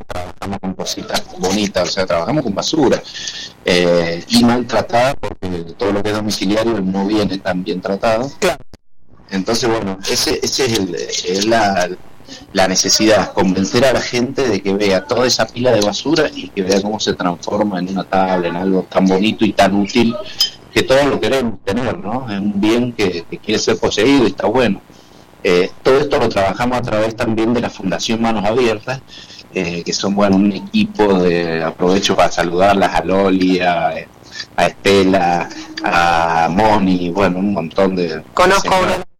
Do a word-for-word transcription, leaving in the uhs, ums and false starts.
trabajamos con cositas bonitas, o sea, trabajamos con basura eh, y maltratada, porque todo lo que es domiciliario no viene tan bien tratado. Claro. Entonces, bueno, ese, ese es, el, es la, la necesidad, convencer a la gente de que vea toda esa pila de basura y que vea cómo se transforma en una tabla, en algo tan bonito y tan útil que todos lo queremos tener, ¿no? Es un bien que, que quiere ser poseído y está bueno. Eh, todo esto lo trabajamos a través también de la Fundación Manos Abiertas, eh, que son, bueno, un equipo de, aprovecho para saludarlas a Loli, a, a Estela, a Moni, bueno, un montón de... Conozco a una